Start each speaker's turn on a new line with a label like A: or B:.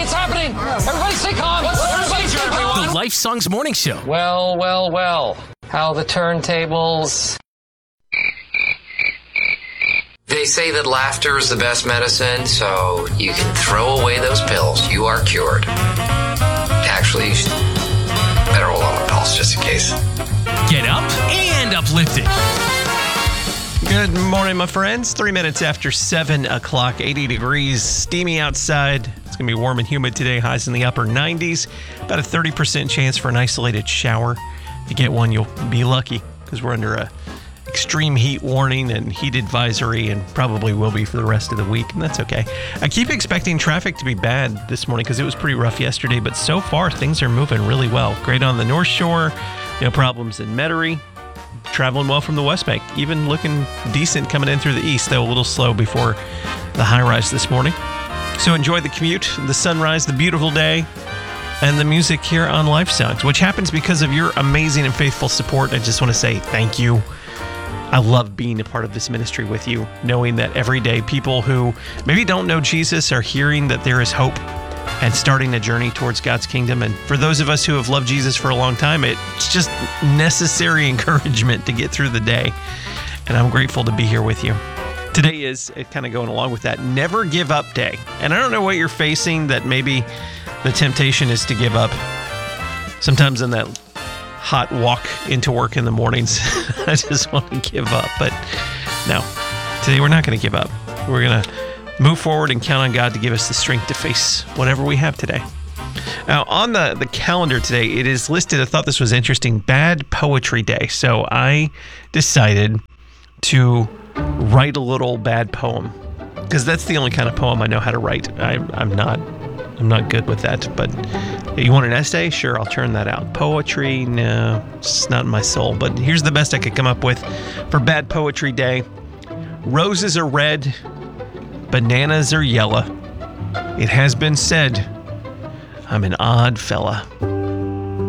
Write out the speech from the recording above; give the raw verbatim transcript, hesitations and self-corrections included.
A: it's happening. Everybody stay calm. Everybody stay calm.
B: The Life Songs Morning Show.
A: Well, well, well. How the turntables.
C: They say that laughter is the best medicine, so you can throw away those pills. You are cured. Actually, you should better hold on to pills just in case.
B: Get up and uplifted.
D: Good morning, my friends. Three minutes after seven o'clock, eighty degrees, steamy outside. It's going to be warm and humid today, highs in the upper nineties. About a thirty percent chance for an isolated shower. If you get one, you'll be lucky because we're under a extreme heat warning and heat advisory, and probably will be for the rest of the week, and that's okay. I keep expecting traffic to be bad this morning because it was pretty rough yesterday, but so far things are moving really well. Great on the North Shore, no problems in Metairie, traveling well from the West Bank, even looking decent coming in through the east, though a little slow before the high rise this morning. So enjoy the commute, the sunrise, the beautiful day, and the music here on Life Songs, which happens because of your amazing and faithful support. I just want to say thank you. I love being a part of this ministry with you, knowing that every day people who maybe don't know Jesus are hearing that there is hope and starting a journey towards God's kingdom. And for those of us who have loved Jesus for a long time, it's just necessary encouragement to get through the day. And I'm grateful to be here with you. Today is, kind of going along with that, Never Give Up Day. And I don't know what you're facing that maybe the temptation is to give up. Sometimes in that hot walk into work in the mornings, I just want to give up. But no, today we're not going to give up. We're going to move forward and count on God to give us the strength to face whatever we have today. Now, on the, the calendar today, it is listed, I thought this was interesting, Bad Poetry Day. So I decided to write a little bad poem, because that's the only kind of poem I know how to write. I, I'm not I'm not good with that, but you want an essay? Sure, I'll churn that out. Poetry, no, it's not in my soul. But here's the best I could come up with for Bad Poetry Day. Roses are red, bananas are yellow. It has been said, I'm an odd fella.